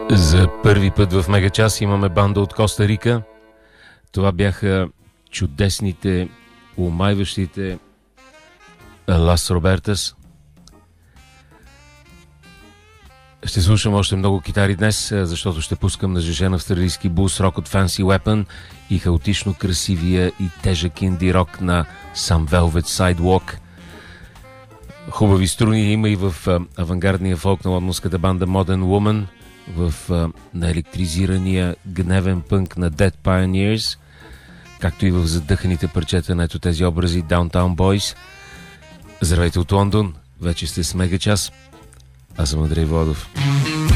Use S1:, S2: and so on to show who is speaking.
S1: За първи път в Мегачас имаме банда от Коста Рика. Това бяха чудесните, умайващите Лас Робертас. Ще слушам още много китари днес, защото ще пускам на жежен австралийски бус рок от Fancy Weapon и хаотично красивия и тежък инди рок на Some Velvet Sidewalk. Хубави струни има и в авангардния фолк на лондонската банда Modern Woman, в наелектризирания гневен пънк на Dead Pioneers, както и в задъханите парчета на ето тези образи Downtown Boys. Здравейте от Лондон, вече сте с Мегачас. Аз съм Андрей Владов.